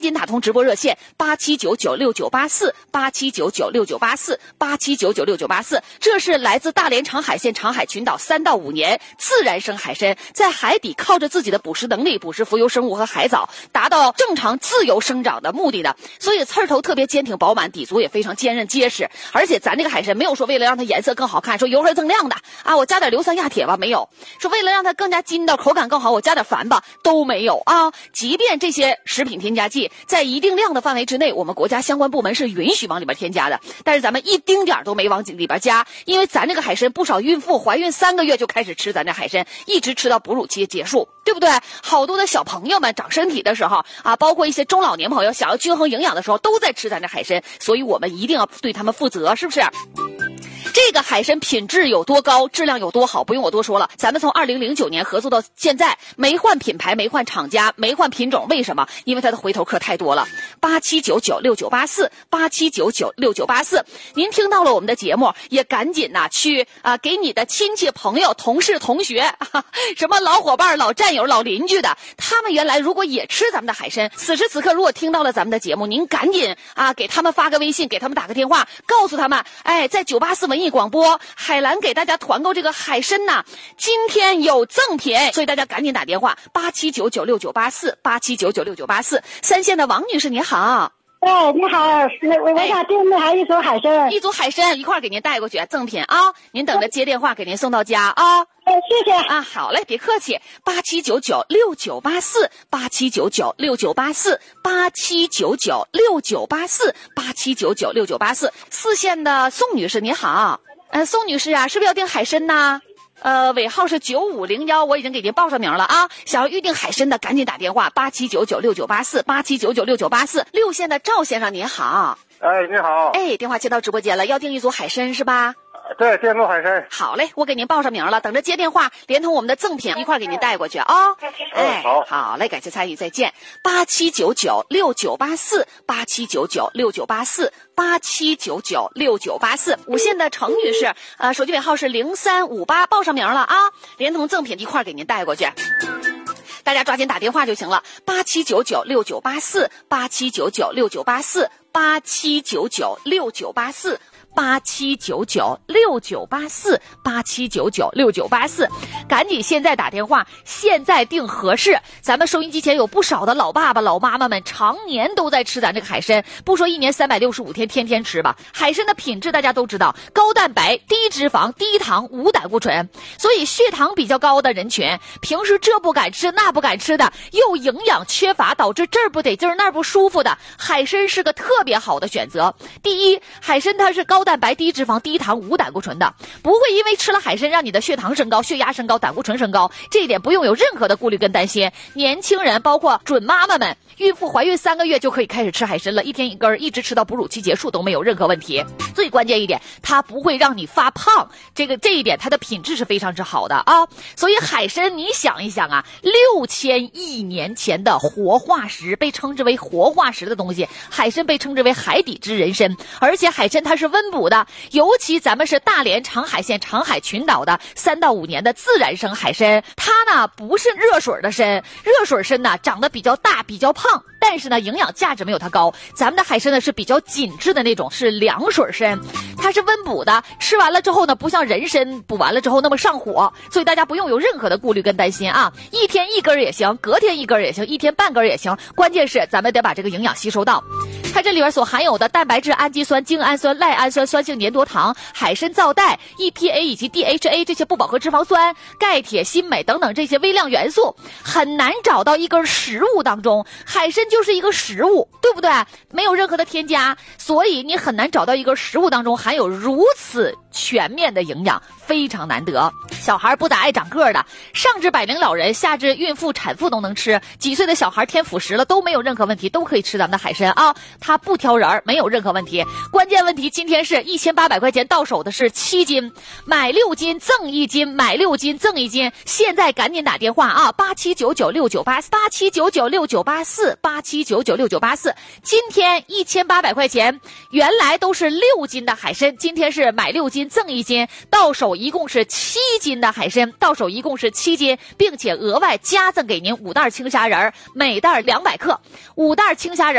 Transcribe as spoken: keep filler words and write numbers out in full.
金打通直播热线八七九九六九八四八七九九六九八四八七九九六九八四，这是来自大连长海县长海群岛三到五年自然生海参，在海底靠着自己的捕食能力捕食浮游生物和海藻，达到正常自由生长的目的的。所以刺儿头特别坚挺饱满，底足也非常坚韧结实。而且咱这个海参没有说为了让它颜色更好看，说油黑锃亮的啊，我加点硫酸亚铁吧，没有。说为了让它更加筋道，口感更好，我加点矾吧，都没有啊。即便这些食品添加剂在一定量的范围之内，我们国家相关部门是允许往里边添加的，但是咱们一丁点都没往里边加，因为咱这个海参不少孕妇怀孕三个月就开始吃咱这海参，一直吃到哺乳期结束，对不对？好多的小朋友们长身体的时候啊，包括一些中老年朋友想要均衡营养的时候，都在吃咱这海参，所以我们一定要对他们负责，是不是？这个海参品质有多高，质量有多好，不用我多说了。咱们从二零零九年合作到现在，没换品牌，没换厂家，没换品种，为什么？因为它的回头客太多了。八七九九六九八四八七九九六九八四，您听到了我们的节目，也赶紧呐、啊、去啊给你的亲戚朋友、同事、同学，啊、什么老伙伴、老战友、老邻居的，他们原来如果也吃咱们的海参，此时此刻如果听到了咱们的节目，您赶紧啊给他们发个微信，给他们打个电话，告诉他们，哎，在九八四文艺广播，海兰给大家团购这个海参呐，今天有赠品，所以大家赶紧打电话八七九九六九八四八七九九六九八四。三线的王女士你好。 哎，你好，我我想订那还一组海参， 一组海参一块给您带过去，赠品啊，您等着接电话给您送到家啊。 哎，谢谢啊，好嘞，别客气。八七九九六九八四八七九九六九八四八七九九六九八四八七九九六九八四。四线的宋女士你好，呃，宋女士啊，是不是要订海参呢？呃，尾号是九五零一，我已经给您报上名了啊！想要预定海参的，赶紧打电话八七九九六九八四八七九九六九八四。六线的赵先生您好， 哎，你好， 哎，电话接到直播间了，要订一组海参是吧？ 对，订组海参。 好嘞，我给您报上名了，等着接电话，连同我们的赠品一块给您带过去啊！哦、哎， 好， 好嘞，感谢参与，再见。八七九九六九八四八七九九六九八四八七九九六九八四。五线的程女士，呃，手机尾号是零三五八，报上名了啊，连同赠品一块给您带过去。大家抓紧打电话就行了，八七九九六九八四八七九九六九八四八七九九六九八四。八七九九六九八四八七九九六九八四，赶紧现在打电话，现在定合适。咱们收音机前有不少的老爸爸老妈妈们常年都在吃咱这个海参，不说一年三百六十五天天天吃吧，海参的品质大家都知道，高蛋白低脂肪低糖无胆固醇，所以血糖比较高的人群，平时这不敢吃那不敢吃的，又营养缺乏导致这儿不得劲儿那儿不舒服的，海参是个特别好的选择。第一，海参它是高蛋白低脂肪低糖无胆固醇的，不会因为吃了海参让你的血糖升高血压升高胆固醇升高，这一点不用有任何的顾虑跟担心。年轻人包括准妈妈们，孕妇怀孕三个月就可以开始吃海参了，一天一根，一直吃到哺乳期结束都没有任何问题。最关键一点，它不会让你发胖，这个这一点它的品质是非常之好的啊。所以海参你想一想啊，六千亿年前的活化石，被称之为活化石的东西，海参被称之为海底之人参，而且海参它是温补的，尤其咱们是大连长海县长海群岛的三到五年的自然生海参，它呢不是热水的参，热水参呢长得比较大比较胖，但是呢营养价值没有它高，咱们的海参呢是比较紧致的那种，是凉水参，它是温补的，吃完了之后呢不像人参补完了之后那么上火，所以大家不用有任何的顾虑跟担心啊，一天一根也行，隔天一根也行，一天半根也行，关键是咱们得把这个营养吸收到。它这里边所含有的蛋白质、氨基酸、精氨酸、赖氨酸、酸性粘多糖、海参皂带、E P A 以及 D H A 这些不饱和脂肪酸、钙、铁、锌、镁等等这些微量元素，很难找到一根食物当中，海参就是一个食物，对不对？没有任何的添加，所以你很难找到一根食物当中含有如此全面的营养，非常难得。小孩不咋爱长个的，上至百龄老人，下至孕妇、产妇都能吃，几岁的小孩添辅食了都没有任何问题，都可以吃咱们的海参啊，它不挑人，没有任何问题。关键问题今天是一千八百块钱到手的是七斤，买六斤赠一斤，买六斤赠一斤，现在赶紧打电话啊，八七九九六九八四八七九九六九八四八七九九六九八四。今天一千八百块钱，原来都是六斤的海参，今天是买六斤斤赠一斤，到手一共是七斤的海参，到手一共是七斤，并且额外加赠给您五袋青虾仁，每袋两百克，五袋青虾仁。